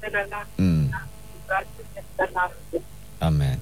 Amen.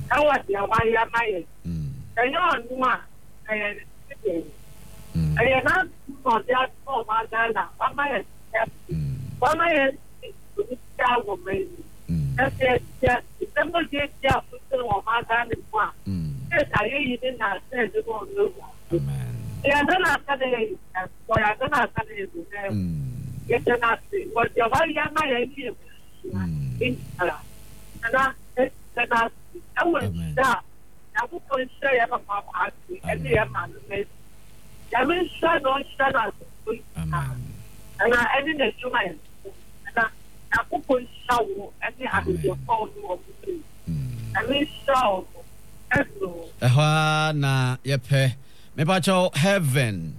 Na yepe me pacho heaven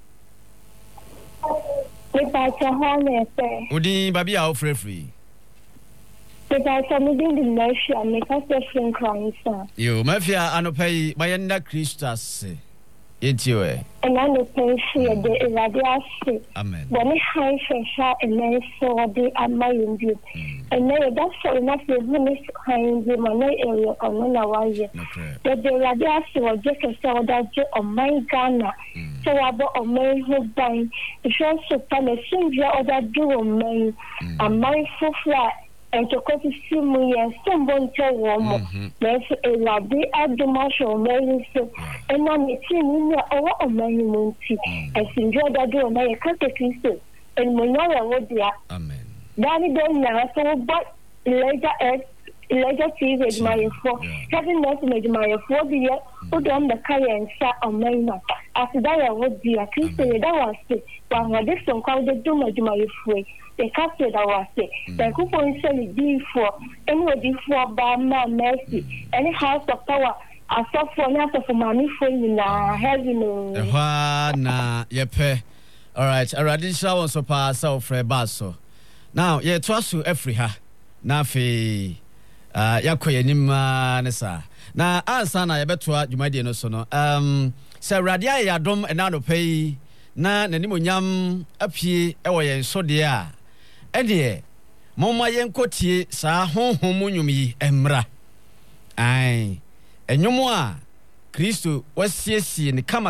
me pacho home pe udi babi a free me pacho me din the nation me pacho free Christ yo mafia anopai mayenda Christus etiwe and I know pay the irradiation amen when I high share and then so the amayin view and then that's so enough the minister kind the money area on na why the irradiation was just so that on my Ghana so about on my who buy the show so time soon you other do on my and my flat and to come to see me and someone tell one there's a lobby at the marshal mailing so and I'm seeing you all on my munti and enjoy that do my catechism and we know what they are. Amen. Daddy don't know so but later TV my for having not made my 4 year put on the car and sat on my mouth after that I would be a Christian that was it while this one called the doom of my free. The castle that was it. The coupon said before anybody for by my mercy. Any house of power I saw for nothing for money for you now. Heaven. Na yepe. All right. A radical one so pass off for basso. Now, ye twasu Afriha. Na fe yakoye nima nesa. Na ansa na yebetwa dwumade no so no. Se radia ya dom na no pay na nanimonyam apie ewo ye so de a ede momma yenkotie saa honhom nyum yi emra ai enyum a Kristo wasiesie ne kama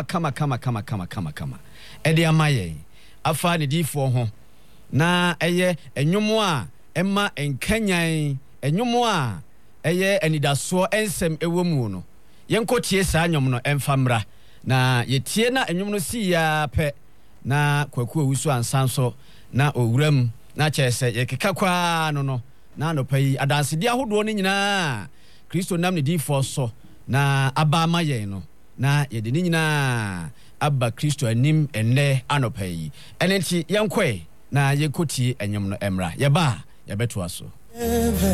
ede amaye afa ne difo ho na eye enyum a emma enkanyan enyum a eye anidaso ensem ewomu no yenkotie saa nyum no emfamra na yetie na enyum no si ya pe na kwaku ewusu ansanso na owuram na chese yekeka kwa no na anopai adanse dia hodo no nyina Kristo nam ne difo so na aba mayen no na yede ni nyina abba Kristo anim enne anopai enenti yenkwe na yekotie enyum no emra yeba yebeto aso